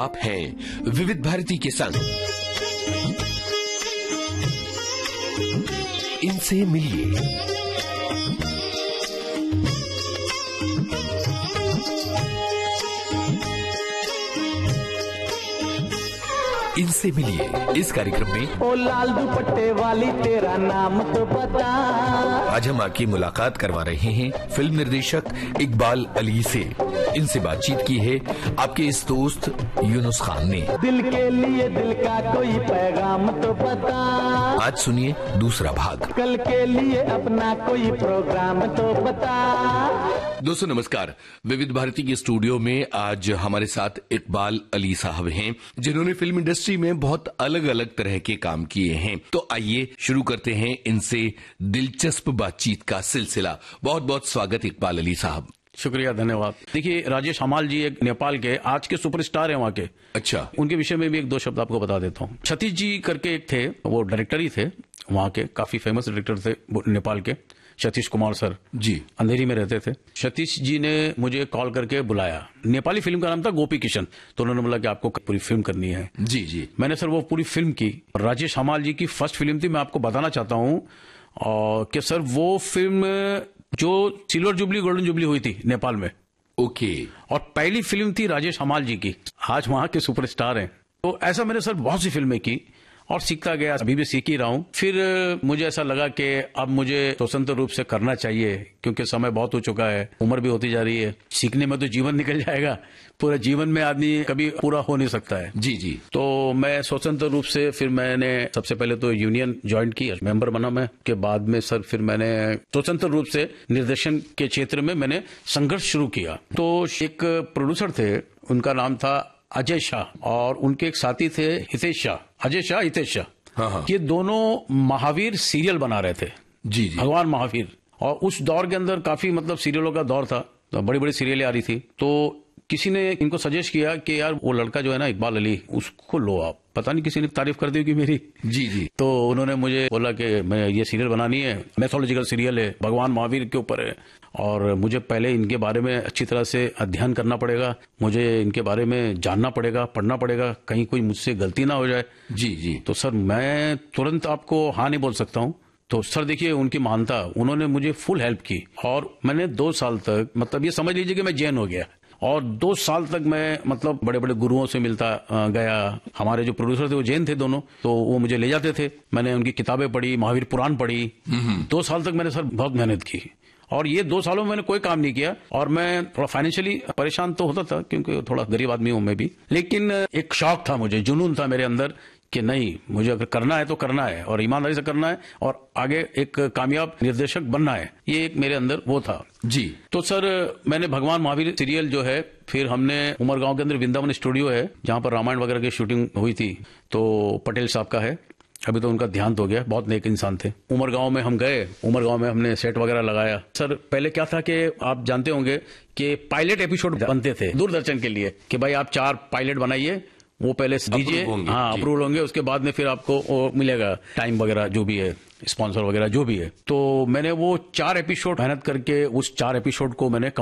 आप हैं विविध भारती के संग। इनसे मिलिए। इनसे मिलिए इस कार्यक्रम में ओ लाल दुपट्टे वाली तेरा नाम तो बता। आज हम आपकी मुलाकात करवा रहे हैं फिल्म निर्देशक इकबाल अली से। इनसे बातचीत की है आपके इस दोस्त यूनुस खान ने। दिल के लिए दिल का कोई पैगाम तो बता। आज सुनिए दूसरा भाग। कल के लिए अपना कोई प्रोग्राम तो बता। दोस्तों नमस्कार। विविध भारती के स्टूडियो में आज हमारे साथ इकबाल अली साहब हैं, जिन्होंने फिल्म इंडस्ट्री में बहुत अलग अलग तरह के काम किए हैं। तो आइए शुरू करते हैं इनसे दिलचस्प बातचीत का सिलसिला। बहुत बहुत स्वागत इकबाल अली साहब। शुक्रिया, धन्यवाद। देखिए, राजेश हमाल जी एक नेपाल के आज के सुपरस्टार हैं वहाँ के। अच्छा। उनके विषय में भी एक दो शब्द आपको बता देता हूँ। सतीश जी करके एक थे, वो डायरेक्टर ही थे वहाँ के, काफी फेमस डायरेक्टर थे नेपाल के, सतीश कुमार सर जी। अंधेरी में रहते थे। सतीश जी ने मुझे कॉल करके बुलाया। नेपाली फिल्म का नाम था गोपी किशन। तो उन्होंने बोला कि आपको पूरी फिल्म करनी है। जी जी। मैंने सर वो पूरी फिल्म की। राजेश हमाल जी की फर्स्ट फिल्म थी। मैं आपको बताना चाहता हूँ कि सर वो फिल्म जो सिल्वर जुबली गोल्डन जुबली हुई थी नेपाल में, ओके। और पहली फिल्म थी राजेश हमाल जी की। आज वहां के सुपरस्टार हैं। तो ऐसा मैंने सर बहुत सी फिल्में की और सीखता गया, अभी भी सीख ही रहा हूं। फिर मुझे ऐसा लगा कि अब मुझे स्वतंत्र रूप से करना चाहिए, क्योंकि समय बहुत हो चुका है, उम्र भी होती जा रही है। सीखने में तो जीवन निकल जाएगा, पूरा जीवन में आदमी कभी पूरा हो नहीं सकता है। जी जी। तो मैं स्वतंत्र रूप से फिर मैंने सबसे पहले तो यूनियन ज्वाइन की, मेंबर बना मैं। के बाद में सर फिर मैंने स्वतंत्र रूप से निर्देशन के क्षेत्र में मैंने संघर्ष शुरू किया। तो एक प्रोड्यूसर थे, उनका नाम था अजय शाह, और उनके एक साथी थे हितेश शाह। अजय शाह, हितेश शाह। हाँ। ये दोनों महावीर सीरियल बना रहे थे। जी जी। भगवान महावीर। और उस दौर के अंदर काफी सीरियलों का दौर था, तो बड़ी बड़ी सीरियलें आ रही थी। तो किसी ने इनको सजेस्ट किया कि यार वो लड़का जो है ना इकबाल अली, उसको लो आप। पता नहीं किसी ने तारीफ कर दी होगी मेरी। जी जी। तो उन्होंने मुझे बोला कि मैं ये सीरियल बनानी है, मैथोलॉजिकल सीरियल है, भगवान महावीर के ऊपर है, और मुझे पहले इनके बारे में अच्छी तरह से अध्ययन करना पड़ेगा, मुझे इनके बारे में जानना पड़ेगा, पढ़ना पड़ेगा, कहीं कोई मुझसे गलती ना हो जाए। जी जी। तो सर मैं तुरंत आपको हाँ नहीं बोल सकता हूँ। तो सर देखिए उनकी महानता, उन्होंने मुझे फुल हेल्प की, और मैंने 2 साल तक ये समझ लीजिए कि मैं जैन हो गया। और 2 साल तक मैं बड़े बड़े गुरुओं से मिलता गया। हमारे जो प्रोड्यूसर थे वो जैन थे दोनों, तो वो मुझे ले जाते थे। मैंने उनकी किताबें पढ़ी, महावीर पुराण पढ़ी। 2 साल तक मैंने सर बहुत मेहनत की, और ये 2 सालों में मैंने कोई काम नहीं किया। और मैं थोड़ा फाइनेंशियली परेशान तो होता था, क्योंकि थोड़ा गरीब आदमी हूं मैं भी, लेकिन एक शौक था मुझे, जुनून था मेरे अंदर कि नहीं, मुझे अगर करना है तो करना है, और ईमानदारी से करना है, और आगे एक कामयाब निर्देशक बनना है। ये एक मेरे अंदर वो था। जी। तो सर मैंने भगवान महावीर सीरियल जो है, फिर हमने उमरगांव के अंदर वृंदावन स्टूडियो है, जहां पर रामायण वगैरह की शूटिंग हुई थी, तो पटेल साहब का है, अभी तो उनका देहांत हो गया। बहुत नेक इंसान थे। उमरगांव में हम गए, उमरगांव में हमने सेट वगैरह लगाया। सर पहले क्या था कि आप जानते होंगे कि पायलट एपिसोड बनते थे दूरदर्शन के लिए, कि भाई आप 4 पायलट बनाइए, वो पहले दीजिए, हाँ अप्रूवल होंगे, उसके बाद में फिर आपको वो मिलेगा टाइम वगैरह जो भी है, स्पॉन्सर वगैरह जो भी है। तो मैंने वो 4 एपिसोड मेहनत करके उस 4 एपिसोड को मैंने